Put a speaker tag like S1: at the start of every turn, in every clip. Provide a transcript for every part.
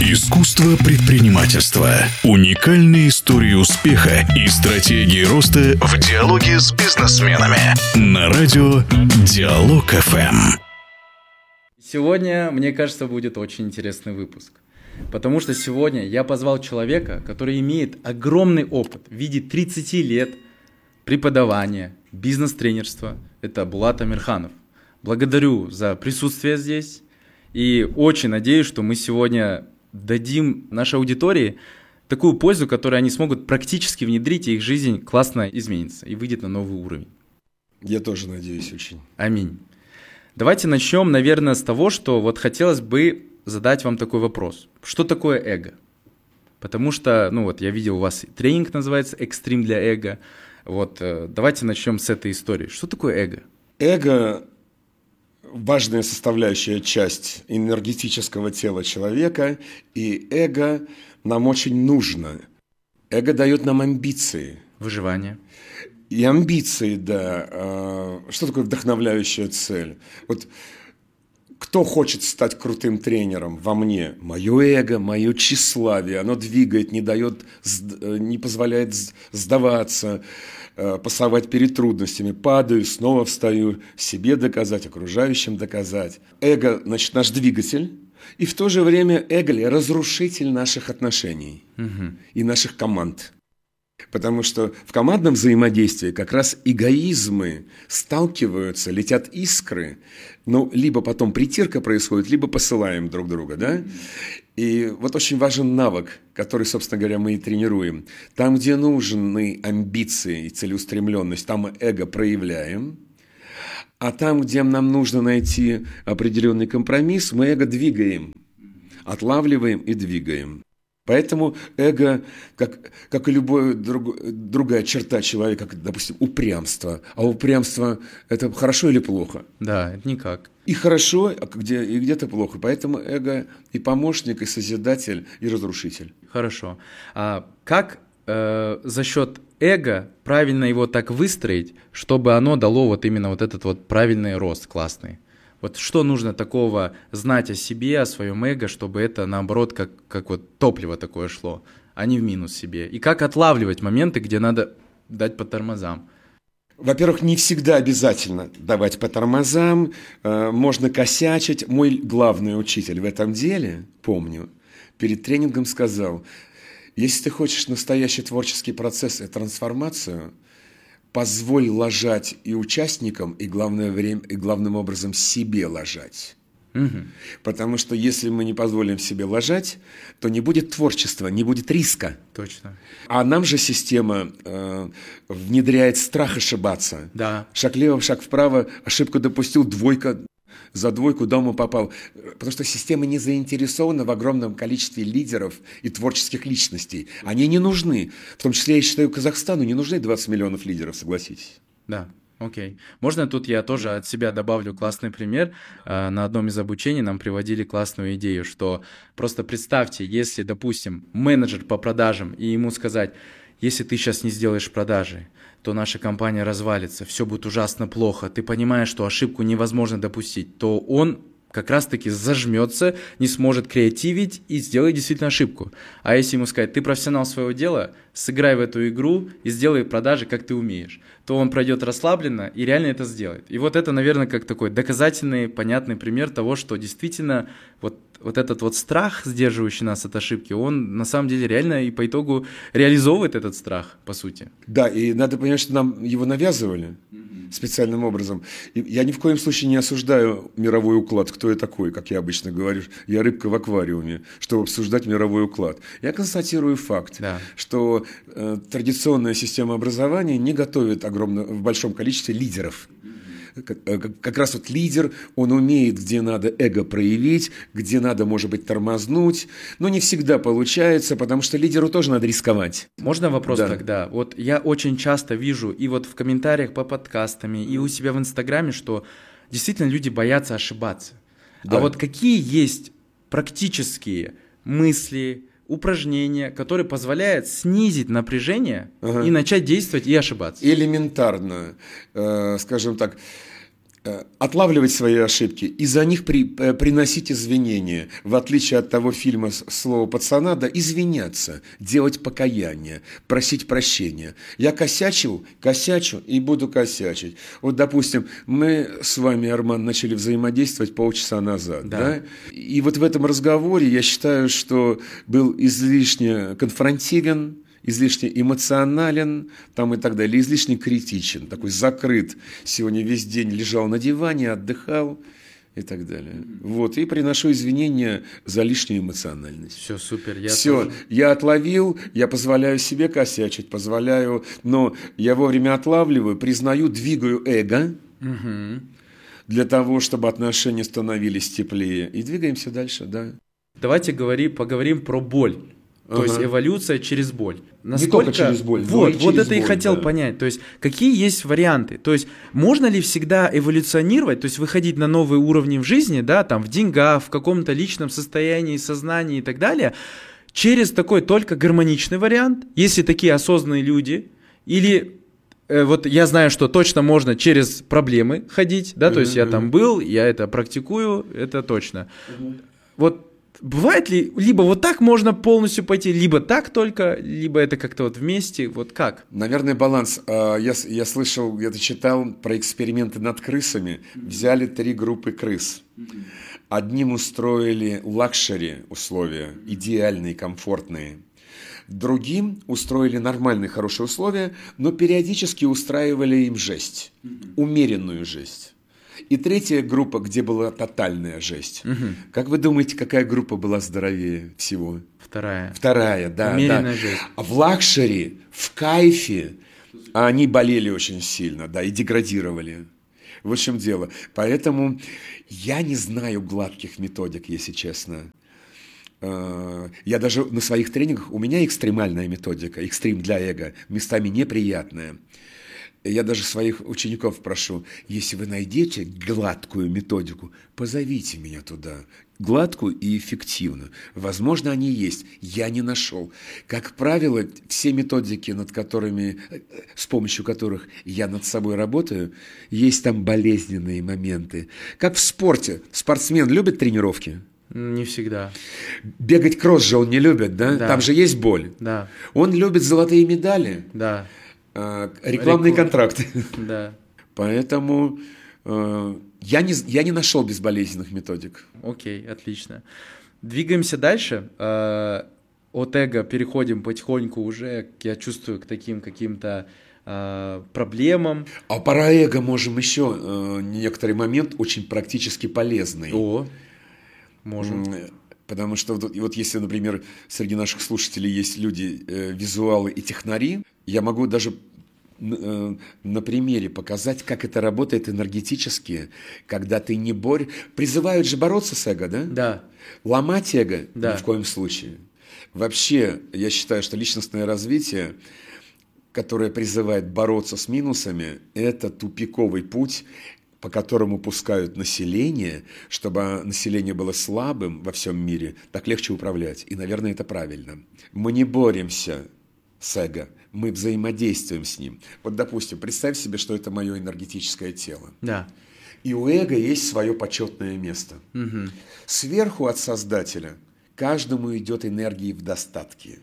S1: Искусство предпринимательства. Уникальные истории успеха и стратегии роста в диалоге с бизнесменами. На радио Диалог ФМ.
S2: Сегодня, мне кажется, будет очень интересный выпуск. Потому что сегодня я позвал человека, который имеет огромный опыт в виде 30 лет преподавания, бизнес-тренерства. Это Булат Амирханов. Благодарю за присутствие здесь. И очень надеюсь, что мы сегодня дадим нашей аудитории такую пользу, которую они смогут практически внедрить, и их жизнь классно изменится и выйдет на новый уровень.
S3: Я тоже надеюсь очень.
S2: Аминь. Давайте начнем, наверное, с того, что вот хотелось бы задать вам такой вопрос. Что такое эго? Потому что, я видел, у вас тренинг называется «Экстрим для эго». Давайте начнем с этой истории. Что такое эго?
S3: Эго – важная составляющая часть энергетического тела человека, и эго нам очень нужно. Эго дает нам амбиции.
S2: Выживание.
S3: И амбиции, да. Что такое вдохновляющая цель? Вот кто хочет стать крутым тренером во мне? Мое эго, мое тщеславие. Оно двигает, не позволяет сдаваться, пасовать перед трудностями. Падаю, снова встаю, себе доказать, окружающим доказать. Эго, значит, наш двигатель. И в то же время эго – разрушитель наших отношений и наших команд. Потому что в командном взаимодействии как раз эгоизмы сталкиваются, летят искры, либо потом притирка происходит, либо посылаем друг друга, да? И вот очень важен навык, который, собственно говоря, мы и тренируем. Там, где нужны амбиции и целеустремленность, там мы эго проявляем, а там, где нам нужно найти определенный компромисс, мы эго двигаем, отлавливаем и двигаем. Поэтому эго, как и любая другая черта человека, как, допустим, упрямство. А упрямство – это хорошо или плохо?
S2: Да, это никак.
S3: И хорошо, и где-то плохо. Поэтому эго и помощник, и созидатель, и разрушитель.
S2: Хорошо. А как за счет эго правильно его так выстроить, чтобы оно дало именно этот правильный рост классный? Что нужно такого знать о себе, о своем эго, чтобы это, наоборот, как топливо такое шло, а не в минус себе? И как отлавливать моменты, где надо дать по тормозам?
S3: Во-первых, не всегда обязательно давать по тормозам, можно косячить. Мой главный учитель в этом деле, помню, перед тренингом сказал: если ты хочешь настоящий творческий процесс и трансформацию, позволь лажать и участникам, и главным образом себе лажать. Потому что если мы не позволим себе лажать, то не будет творчества, не будет риска.
S2: Точно. А
S3: нам же система внедряет страх ошибаться.
S2: Да.
S3: Шаг влево, шаг вправо, ошибку допустил, двойка. За двойку дома попал. Потому что система не заинтересована в огромном количестве лидеров и творческих личностей. Они не нужны. В том числе, я считаю, Казахстану не нужны 20 миллионов лидеров, согласитесь.
S2: Да, окей. Можно тут я тоже от себя добавлю классный пример? На одном из обучений нам приводили классную идею, что просто представьте, если, допустим, менеджер по продажам, и ему сказать: если ты сейчас не сделаешь продажи, то наша компания развалится, все будет ужасно плохо, ты понимаешь, что ошибку невозможно допустить, то он как раз-таки зажмется, не сможет креативить и сделает действительно ошибку. А если ему сказать: ты профессионал своего дела, сыграй в эту игру и сделай продажи, как ты умеешь, то он пройдет расслабленно и реально это сделает. И это, наверное, как такой доказательный, понятный пример того, что действительно этот страх, сдерживающий нас от ошибки, он на самом деле реально и по итогу реализовывает этот страх, по сути.
S3: Да, и надо понять, что нам его навязывали специальным образом. И я ни в коем случае не осуждаю мировой уклад, кто я такой, как я обычно говорю. Я рыбка в аквариуме, чтобы обсуждать мировой уклад. Я констатирую факт, что традиционная система образования не готовит в большом количестве лидеров. Как раз лидер, он умеет, где надо эго проявить, где надо, может быть, тормознуть, но не всегда получается, потому что лидеру тоже надо рисковать.
S2: Можно вопрос тогда? Я очень часто вижу и в комментариях по подкастам, и у себя в Инстаграме, что действительно люди боятся ошибаться. Да. А какие есть практические мысли, упражнения, которые позволяют снизить напряжение и начать действовать и ошибаться?
S3: Элементарно, скажем так, отлавливать свои ошибки и за них приносить извинения. В отличие от того фильма «Слово пацана», да, извиняться, делать покаяние, просить прощения. Я косячу и буду косячить. Вот, допустим, мы с вами, Арман, начали взаимодействовать полчаса назад. Да. И вот в этом разговоре я считаю, что был излишне конфронтивен, излишне эмоционален там и так далее, или излишне критичен, такой закрыт. Сегодня весь день лежал на диване, отдыхал и так далее. Вот, и приношу извинения за лишнюю эмоциональность.
S2: Все, супер.
S3: Я отловил, я позволяю себе косячить, но я вовремя отлавливаю, признаю, двигаю эго для того, чтобы отношения становились теплее. И двигаемся дальше, да.
S2: Давайте поговорим про боль. То есть эволюция через боль.
S3: Насколько... Не только через боль.
S2: Вот это боль, и хотел понять. То есть какие есть варианты? То есть можно ли всегда эволюционировать, то есть выходить на новые уровни в жизни, да, там в деньгах, в каком-то личном состоянии, сознании и так далее, через такой только гармоничный вариант, если такие осознанные люди, или вот я знаю, что точно можно через проблемы ходить, да, то есть я там был, я это практикую, это точно. Вот бывает ли, либо вот так можно полностью пойти, либо так только, либо это как-то вот вместе, вот как?
S3: Наверное, баланс. Я слышал, где-то читал про эксперименты над крысами. Взяли 3 группы крыс. Одним устроили лакшери условия, идеальные, комфортные. Другим устроили нормальные, хорошие условия, но периодически устраивали им жесть, умеренную жесть. И 3-я группа, где была тотальная жесть. Как вы думаете, какая группа была здоровее всего? Вторая, да.
S2: Умеренная жесть.
S3: А в лакшери, в кайфе, они болели очень сильно, да, и деградировали. Вот в чем дело. Поэтому я не знаю гладких методик, если честно. Я даже на своих тренингах, у меня экстремальная методика, экстрим для эго, местами неприятная. Я даже своих учеников прошу, если вы найдете гладкую методику, позовите меня туда. Гладкую и эффективную. Возможно, они есть. Я не нашел. Как правило, все методики, с помощью которых я над собой работаю, есть там болезненные моменты. Как в спорте. Спортсмен любит тренировки?
S2: Не всегда.
S3: Бегать кросс же он не любит, да? Там же есть боль.
S2: Да.
S3: Он любит золотые медали.
S2: Да.
S3: Рекламные контракты.
S2: Да.
S3: Поэтому я не нашел безболезненных методик.
S2: Окей, отлично. Двигаемся дальше. От эго переходим потихоньку уже, я чувствую, к таким каким-то проблемам.
S3: А про эго можем еще некоторый момент очень практически полезный.
S2: Можем.
S3: Потому что вот если, например, среди наших слушателей есть люди визуалы и технари, я могу даже на примере показать, как это работает энергетически, когда ты не призывают же бороться с эго, да?
S2: Да.
S3: Ломать эго ни в коем случае. Вообще, я считаю, что личностное развитие, которое призывает бороться с минусами, это тупиковый путь, по которому пускают население, чтобы население было слабым во всем мире, так легче управлять. И, наверное, это правильно. Мы не боремся с эго, мы взаимодействуем с ним. Вот, допустим, представь себе, что это мое энергетическое тело.
S2: Да.
S3: И у эго есть свое почетное место. Сверху от Создателя каждому идет энергии в достатке.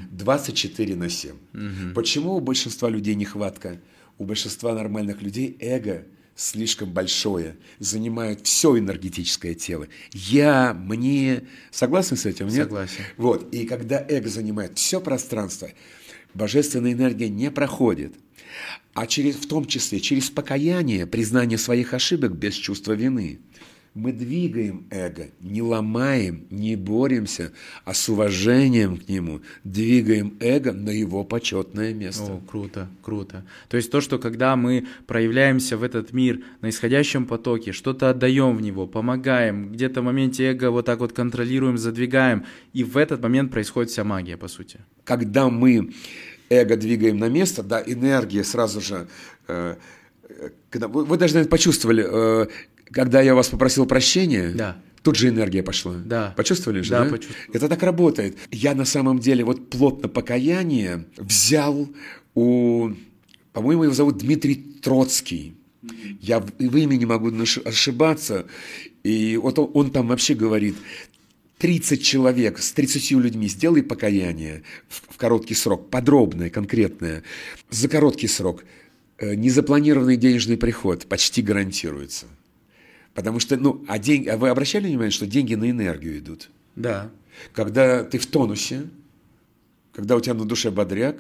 S3: 24/7. Почему у большинства людей нехватка? У большинства нормальных людей эго слишком большое, занимает все энергетическое тело. Мне. Согласны с этим? Нет?
S2: Согласен.
S3: Вот. И когда эго занимает все пространство, божественная энергия не проходит. А в том числе через покаяние, признание своих ошибок без чувства вины. Мы двигаем эго, не ломаем, не боремся, а с уважением к нему двигаем эго на его почетное место.
S2: О, круто, круто. То есть то, что когда мы проявляемся в этот мир на исходящем потоке, что-то отдаем в него, помогаем, где-то в моменте эго вот так вот контролируем, задвигаем, и в этот момент происходит вся магия, по сути.
S3: Когда мы эго двигаем на место, да, энергия сразу же... Вы даже, наверное, почувствовали... Когда я вас попросил прощения,
S2: да.
S3: Тут же энергия пошла.
S2: Да.
S3: Почувствовали же,
S2: да?
S3: Да, почувствовал. Это так работает. Я на самом деле вот плотно покаяние взял по-моему, его зовут Дмитрий Троцкий. Я в имени могу ошибаться. И вот он там вообще говорит, 30 человек с 30 людьми сделай покаяние в короткий срок, подробное, конкретное, за короткий срок. Незапланированный денежный приход почти гарантируется. Потому что, а вы обращали внимание, что деньги на энергию идут?
S2: Да.
S3: Когда ты в тонусе, когда у тебя на душе бодряк,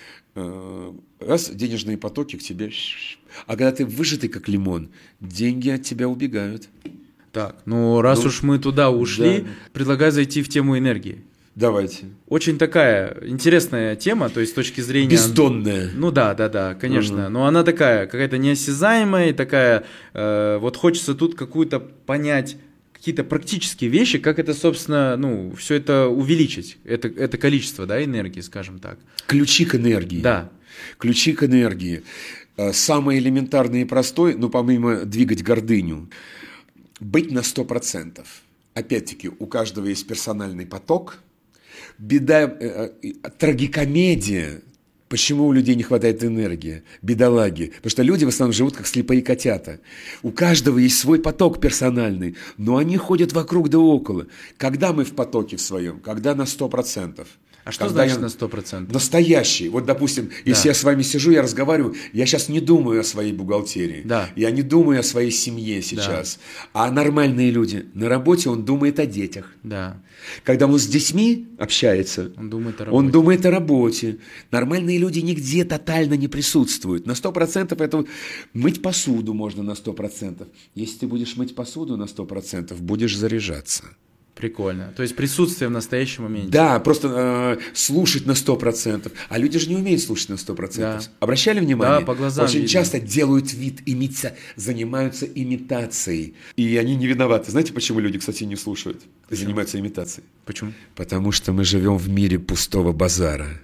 S3: раз, денежные потоки к тебе. А когда ты выжатый, как лимон, деньги от тебя убегают.
S2: Так, раз уж мы туда ушли, предлагаю зайти в тему энергии.
S3: Давайте.
S2: Очень такая интересная тема, то есть с точки зрения...
S3: Бездонная.
S2: Да, конечно. Но она такая, какая-то неосязаемая, такая... вот хочется тут какую-то понять, какие-то практические вещи, как это, собственно, все это увеличить, это количество, да, энергии, скажем так.
S3: Ключи к энергии.
S2: Да.
S3: Ключи к энергии. Самый элементарный и простой, помимо двигать гордыню, быть на 100%. Опять-таки, у каждого есть персональный поток. Беда, трагикомедия. Почему у людей не хватает энергии? Бедолаги. Потому что люди в основном живут как слепые котята. У каждого есть свой поток персональный, но они ходят вокруг да около. Когда мы в потоке в своем? Когда на 100%.
S2: А что значит на 100%?
S3: Настоящий. Вот, допустим, если я с вами сижу, я разговариваю, я сейчас не думаю о своей бухгалтерии.
S2: Да.
S3: Я не думаю о своей семье сейчас. Да. А нормальные люди на работе, он думает о детях.
S2: Да.
S3: Когда он с детьми общается, он думает о работе. Нормальные люди нигде тотально не присутствуют. На 100% это мыть посуду можно на 100%. Если ты будешь мыть посуду на 100%, будешь заряжаться.
S2: Прикольно. То есть присутствие в настоящем моменте.
S3: Да, просто слушать на 100%. А люди же не умеют слушать на 100%. Да. Обращали внимание?
S2: Да, по глазам
S3: очень
S2: видно.
S3: часто делают вид, занимаются имитацией. И они не виноваты. Знаете, почему люди, кстати, не слушают?
S2: Почему?
S3: Занимаются имитацией.
S2: Почему?
S3: Потому что мы живем в мире пустого базара.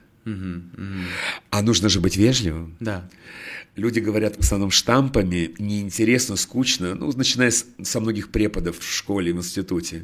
S3: А нужно же быть вежливым.
S2: Да.
S3: Люди говорят в основном штампами, неинтересно, скучно, начиная со многих преподов в школе, в институте.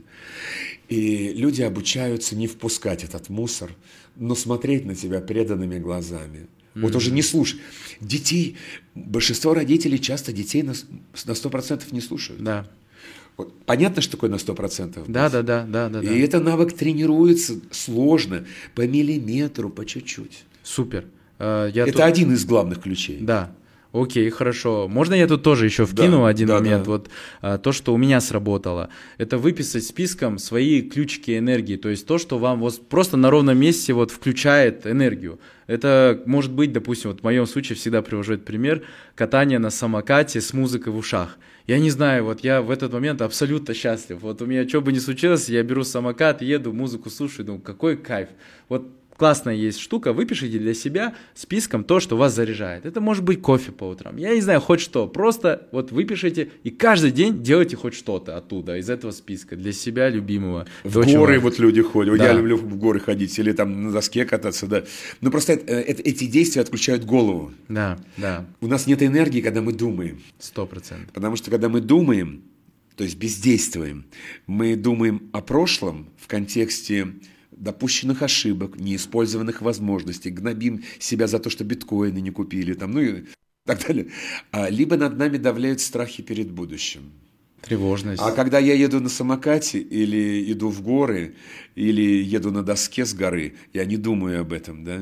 S3: И люди обучаются не впускать этот мусор, но смотреть на тебя преданными глазами. Вот уже не слушай. Детей, большинство родителей часто детей на 100% не слушают.
S2: Да.
S3: Вот, понятно, что такое на 100%?
S2: Да.
S3: И этот навык тренируется сложно, по миллиметру, по чуть-чуть.
S2: Супер.
S3: Это один из главных ключей.
S2: Да. Окей, хорошо. Можно я тут тоже еще вкину один момент? Да. Вот то, что у меня сработало, это выписать списком свои ключики энергии, то есть то, что вам вот просто на ровном месте вот включает энергию. Это может быть, допустим, вот в моем случае всегда привожу этот пример, катание на самокате с музыкой в ушах. Я не знаю, вот я в этот момент абсолютно счастлив. Вот у меня что бы ни случилось, я беру самокат, еду, музыку слушаю, думаю, какой кайф. Вот классная есть штука, выпишите для себя списком то, что вас заряжает. Это может быть кофе по утрам, я не знаю, хоть что. Просто вот выпишите и каждый день делайте хоть что-то оттуда, из этого списка, для себя любимого.
S3: В горы вот люди ходят, да. Я люблю в горы ходить или там на доске кататься, да. Но просто эти действия отключают голову.
S2: Да.
S3: У нас нет энергии, когда мы думаем.
S2: 100%.
S3: Потому что когда мы думаем, то есть бездействуем, мы думаем о прошлом в контексте допущенных ошибок, неиспользованных возможностей, гнобим себя за то, что биткоины не купили, и так далее. Либо над нами давляют страхи перед будущим.
S2: Тревожность.
S3: А когда я еду на самокате, или иду в горы, или еду на доске с горы, я не думаю об этом, да?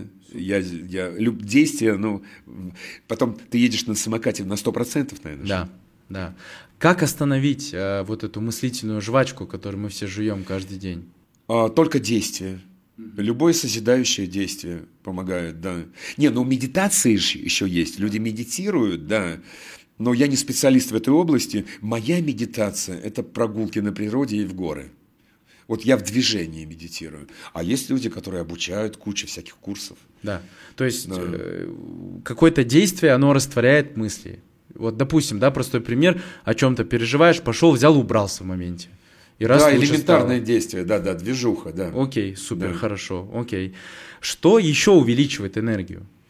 S3: Действие, потом ты едешь на самокате на 100%, наверное.
S2: Да. Как остановить вот эту мыслительную жвачку, которую мы все жуем каждый день?
S3: Только действие. Любое созидающее действие помогает, да. Медитации же еще есть. Люди медитируют, да. Но я не специалист в этой области. Моя медитация – это прогулки на природе и в горы. Вот я в движении медитирую. А есть люди, которые обучают, куча всяких курсов.
S2: Да. То есть какое-то действие, оно растворяет мысли. Вот, допустим, простой пример, о чем-то переживаешь, пошел, взял, убрался в моменте. И
S3: элементарное действие, движуха, да.
S2: Окей, супер, хорошо, окей. Что еще увеличивает энергию?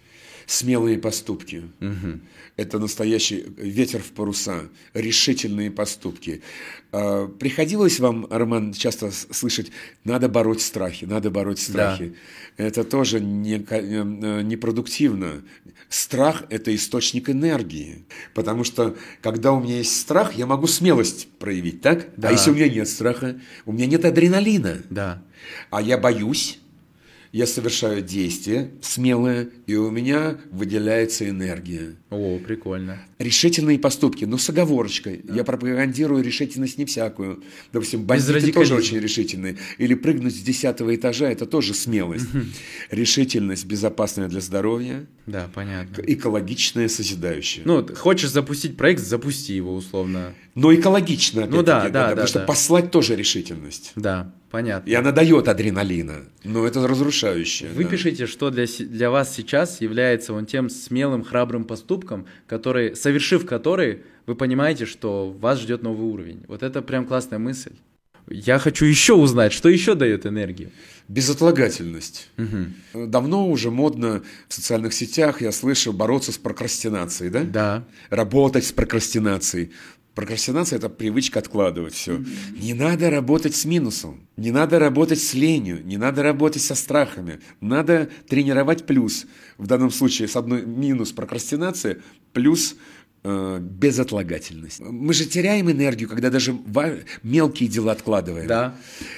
S3: смелые поступки. Это настоящий ветер в паруса, решительные поступки. Приходилось вам, Роман, часто слышать: надо бороть страхи, надо бороть страхи. Да. Это тоже непродуктивно. Страх – это источник энергии, потому что, когда у меня есть страх, я могу смелость проявить, так? Да. А если у меня нет страха, у меня нет адреналина,
S2: да.
S3: А я боюсь, я совершаю действие смелое, и у меня выделяется энергия.
S2: О, прикольно.
S3: Решительные поступки, но с оговорочкой. Да. Я пропагандирую решительность не всякую. Допустим, бандиты тоже очень решительные. Или прыгнуть с 10-го этажа – это тоже смелость. Решительность безопасная для здоровья.
S2: Да, понятно.
S3: Экологичная, созидающая.
S2: Ну, хочешь запустить проект, запусти его условно.
S3: Но экологично, опять-таки.
S2: Ну да,
S3: потому что послать тоже решительность.
S2: Да. Понятно.
S3: И она дает адреналина, но это разрушающее.
S2: Вы пишите, что для вас сейчас является тем смелым, храбрым поступком, совершив который, вы понимаете, что вас ждет новый уровень. Вот это прям классная мысль. Я хочу еще узнать, что еще дает энергию.
S3: Безотлагательность. Давно уже модно в социальных сетях, я слышу, бороться с прокрастинацией, да?
S2: Да.
S3: Работать с прокрастинацией. Прокрастинация – это привычка откладывать все. Не надо работать с минусом, не надо работать с ленью, не надо работать со страхами. Надо тренировать плюс. В данном случае с одной минус прокрастинация, плюс безотлагательность. Мы же теряем энергию, когда даже мелкие дела откладываем.
S2: Да.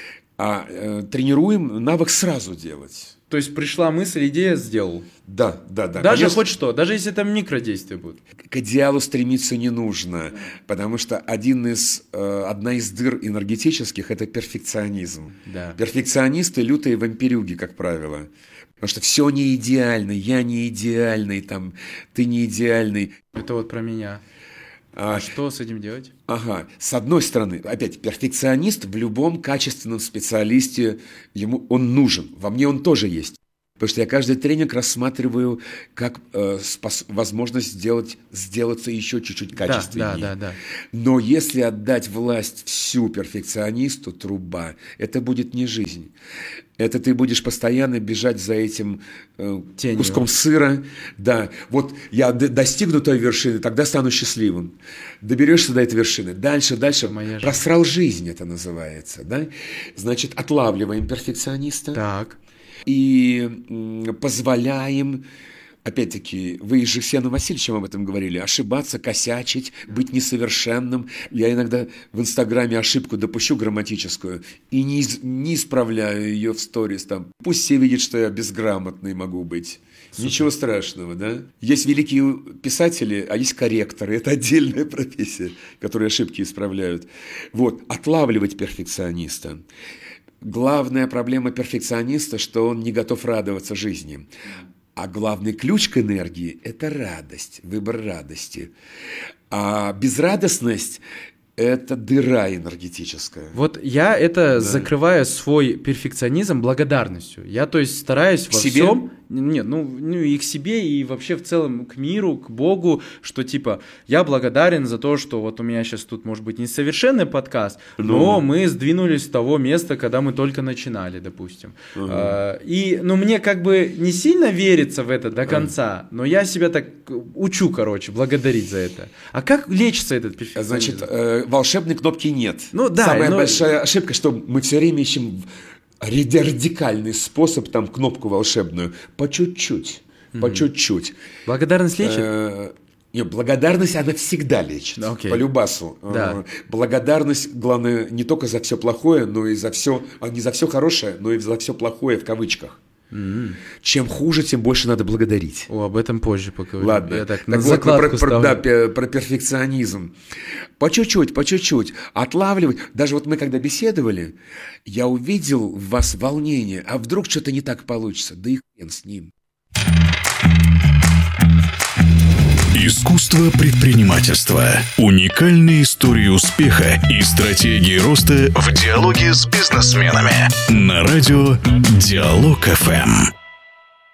S3: А тренируем навык сразу делать.
S2: То есть пришла мысль, идея, сделал.
S3: Да.
S2: Даже
S3: конечно,
S2: хоть что, даже если это микродействие будет.
S3: К идеалу стремиться не нужно, потому что одна из дыр энергетических – это перфекционизм.
S2: Да.
S3: Перфекционисты – лютые вампирюги, как правило. Потому что все не идеально, я не идеальный, ты не идеальный.
S2: Это вот про меня. А что с этим делать?
S3: С одной стороны, опять, перфекционист в любом качественном специалисте, ему он нужен, во мне он тоже есть. Потому что я каждый тренинг рассматриваю как возможность сделаться еще чуть-чуть качественнее.
S2: Да.
S3: Но если отдать власть всю перфекционисту, труба, это будет не жизнь. Это ты будешь постоянно бежать за этим куском сыра. Да, вот я достигну той вершины, тогда стану счастливым. Доберешься до этой вершины. Дальше. Просрал жизнь это называется. Да? Значит, отлавливаем перфекциониста.
S2: Так.
S3: И позволяем, опять-таки, вы же с Яном Васильевичем об этом говорили, ошибаться, косячить, быть несовершенным. Я иногда в Инстаграме ошибку допущу грамматическую и не исправляю ее в сторис. Пусть все видят, что я безграмотный могу быть. Супер. Ничего страшного, да? Есть великие писатели, а есть корректоры. Это отдельная профессия, которые ошибки исправляют. Вот, отлавливать перфекциониста. Главная проблема перфекциониста, что он не готов радоваться жизни. А главный ключ к энергии – это радость, выбор радости. А безрадостность – это дыра энергетическая.
S2: Вот я закрываю свой перфекционизм благодарностью. Я, то есть, стараюсь во всем... Нет, и к себе, и вообще в целом к миру, к Богу, что типа я благодарен за то, что вот у меня сейчас тут может быть несовершенный подкаст, но мы сдвинулись с того места, когда мы только начинали, допустим. И мне как бы не сильно верится в это до конца, но я себя так учу, благодарить за это. А как лечится этот перфекционизм?
S3: Значит, волшебной кнопки нет.
S2: Самая
S3: большая ошибка, что мы все время ищем радикальный способ, кнопку волшебную, по чуть-чуть.
S2: Благодарность лечит?
S3: Нет, благодарность, она всегда лечит, по любасу.
S2: Да.
S3: Благодарность, главное, не только за все плохое, но и за все, не за все хорошее, но и за все плохое в кавычках. Чем хуже, тем больше надо благодарить.
S2: Об этом позже поговорим.
S3: Ладно.
S2: Я так
S3: про перфекционизм. По чуть-чуть. Отлавливать. Даже вот мы когда беседовали, я увидел в вас волнение. А вдруг что-то не так получится? Да и хрен с ним.
S1: Искусство предпринимательства. Уникальные истории успеха и стратегии роста в диалоге с бизнесменами. На радио Диалог ФМ.